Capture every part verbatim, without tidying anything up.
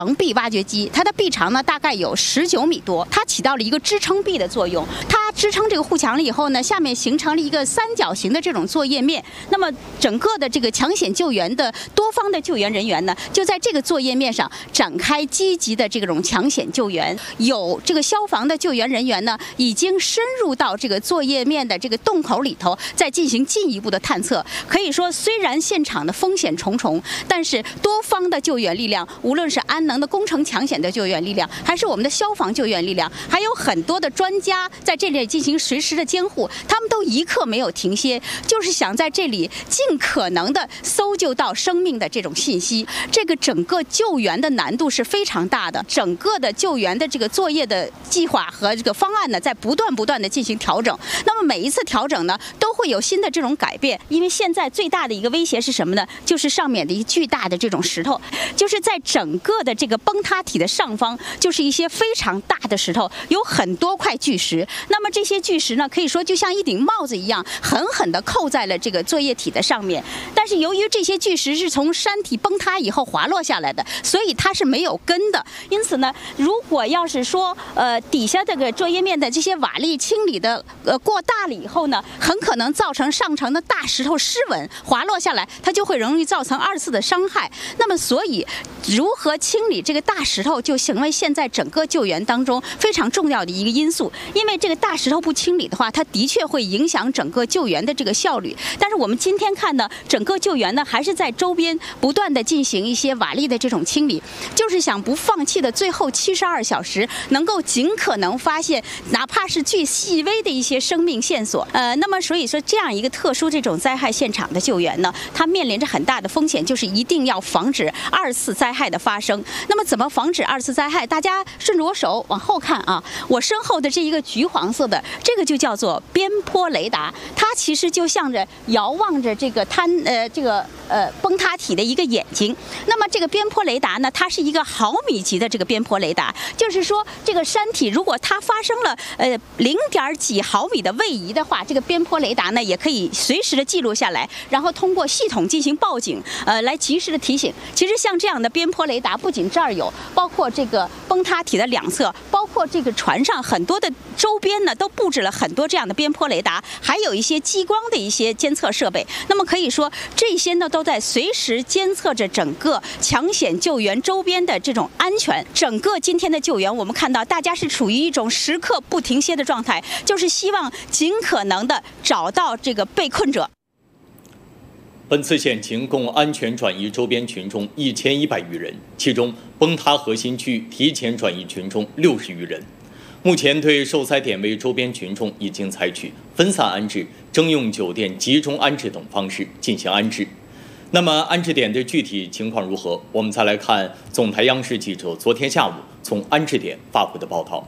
横壁挖掘机，它的壁长呢大概有十九米多，它起到了一个支撑壁的作用。它支撑这个护墙了以后呢，下面形成了一个三角形的这种作业面。那么整个的这个抢险救援的多方的救援人员呢，就在这个作业面上展开积极的这种抢险救援。有这个消防的救援人员呢，已经深入到这个作业面的这个洞口里头，再进行进一步的探测。可以说，虽然现场的风险重重，但是多方的救援力量，无论是安能的工程抢险的救援力量，还是我们的消防救援力量，还有很多的专家在这里进行实时的监护，他们都一刻没有停歇，就是想在这里尽可能的搜救到生命的这种信息。这个整个救援的难度是非常大的，整个的救援的这个作业的计划和这个方案呢，在不断不断的进行调整。那么每一次调整呢，都会有新的这种改变。因为现在最大的一个威胁是什么呢？就是上面的一巨大的这种石头，就是在整个的这个崩塌体的上方，就是一些非常大的石头，有很多块巨石。那么这些巨石呢，可以说就像一顶帽子一样，狠狠地扣在了这个作业体的上面。但是由于这些巨石是从山体崩塌以后滑落下来的，所以它是没有根的。因此呢，如果要是说呃底下这个作业面的这些瓦砾清理的呃过大了以后呢，很可能造成上层的大石头失稳滑落下来，它就会容易造成二次的伤害。那么所以如何清理这个大石头，就成为现在整个救援当中非常重要的一个因素。因为这个大石头不清理的话，它的确会影响整个救援的这个效率。但是我们今天看呢，整个救援呢还是在周边不断的进行一些瓦砾的这种清理，就是想不放弃的最后七十二小时，能够尽可能发现哪怕是最细微的一些生命线索。呃，那么所以说这样一个特殊这种灾害现场的救援呢，它面临着很大的风险，就是一定要防止二次灾害的发生。那么怎么防止二次灾害？大家顺着我手往后看啊，我身后的这一个橘黄色的，这个就叫做边坡雷达，它其实就像着遥望着这个坍呃这个呃崩塌体的一个眼睛。那么这个边坡雷达呢，它是一个毫米级的这个边坡雷达，就是说这个山体如果它发生了呃零点几毫米的位移的话，这个边坡雷达呢也可以随时的记录下来，然后通过系统进行报警，呃来及时的提醒。其实像这样的边坡雷达不仅这儿有，包括这个崩塌体的两侧，包括这个船上很多的周边呢都布置了很多这样的边坡雷达，还有一些激光的一些监测设备。那么可以说这些呢都在随时监测着整个抢险救援周边的这种安全。整个今天的救援，我们看到大家是处于一种时刻不停歇的状态，就是希望尽可能的找到这个被困者。 本次险情共安全转移周边群众一千一百余人，其中崩塌核心区提前转移群众六十余人。目前对受灾点位周边群众已经采取分散安置、征用酒店集中安置等方式进行安置。那么安置点的具体情况如何？我们再来看总台央视记者昨天下午从安置点发回的报道。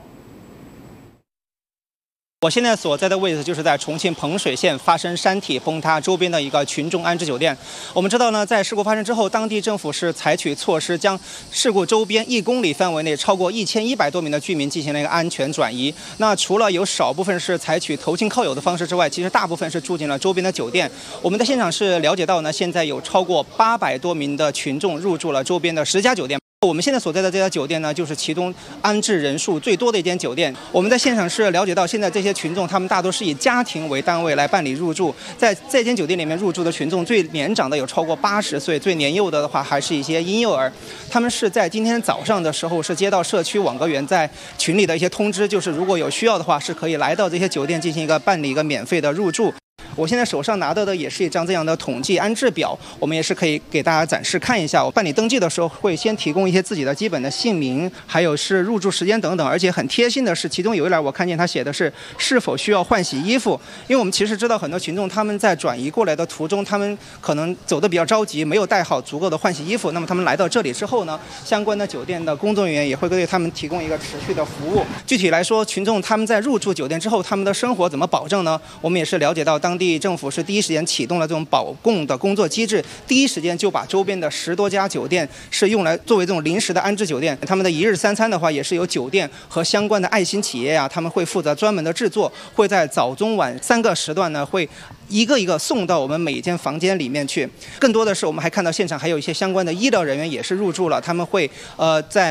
我现在所在的位置就是在重庆彭水县发生山体崩塌周边的一个群众安置酒店。我们知道呢，在事故发生之后，当地政府是采取措施，将事故周边一公里范围内超过一千一百多名的居民进行了一个安全转移。那除了有少部分是采取投亲靠友的方式之外，其实大部分是住进了周边的酒店。我们在现场是了解到呢，现在有超过八百多名的群众入住了周边的十家酒店。我们现在所在的这家酒店呢，就是其中安置人数最多的一间酒店。我们在现场是了解到，现在这些群众他们大多是以家庭为单位来办理入住。在这间酒店里面入住的群众，最年长的有超过八十岁，最年幼的的话还是一些婴幼儿。他们是在今天早上的时候是接到社区网格员在群里的一些通知，就是如果有需要的话，是可以来到这些酒店进行一个办理一个免费的入住。我现在手上拿到的也是一张这样的统计安置表，我们也是可以给大家展示看一下。我办理登记的时候会先提供一些自己的基本的姓名，还有是入住时间等等。而且很贴心的是，其中有一栏我看见他写的是是否需要换洗衣服。因为我们其实知道很多群众他们在转移过来的途中，他们可能走得比较着急，没有带好足够的换洗衣服。那么他们来到这里之后呢，相关的酒店的工作人员也会对他们提供一个持续的服务。具体来说，群众他们在入住酒店之后，他们的生活怎么保证呢？我们也是了解到当地政府是第一时间启动了这种保供的工作机制，第一时间就把周边的十多家酒店是用来作为这种临时的安置酒店。他们的一日三餐的话，也是由酒店和相关的爱心企业啊，他们会负责专门的制作，会在早中晚三个时段呢，会一个一个送到我们每一间房间里面去。更多的是，我们还看到现场还有一些相关的医疗人员也是入住了，他们会呃在